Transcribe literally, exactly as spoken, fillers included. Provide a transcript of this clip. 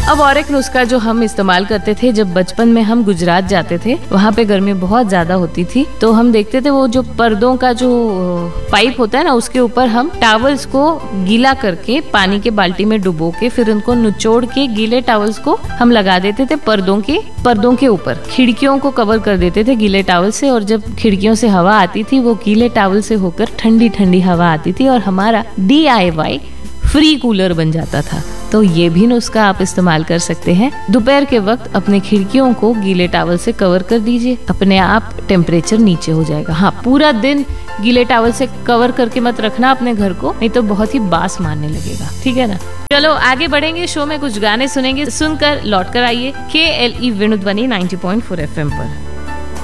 अब और एक नुस्खा जो हम इस्तेमाल करते थे जब बचपन में हम गुजरात जाते थे, वहाँ पे गर्मी बहुत ज्यादा होती थी, तो हम देखते थे वो जो पर्दों का जो पाइप होता है ना, उसके ऊपर हम टॉवल्स को गीला करके पानी के बाल्टी में डुबो के फिर उनको निचोड़ के गीले टॉवल्स को हम लगा देते थे पर्दों के पर्दों के ऊपर, खिड़कियों को कवर कर देते थे गीले टॉवल से, और जब खिड़कियों से हवा आती थी वो गीले टॉवल से होकर ठंडी ठंडी हवा आती थी और हमारा D I Y free cooler बन जाता था। तो ये भी नुस्खा आप इस्तेमाल कर सकते हैं। दोपहर के वक्त अपने खिड़कियों को गीले टॉवल से कवर कर दीजिए, अपने आप टेम्परेचर नीचे हो जाएगा। हाँ, पूरा दिन गीले टॉवल से कवर करके मत रखना अपने घर को, नहीं तो बहुत ही बास मारने लगेगा, ठीक है ना। चलो आगे बढ़ेंगे, शो में कुछ गाने सुनेंगे, सुनकर लौट कर आइए के L E वेणुध्वनि ninety point four F M पर।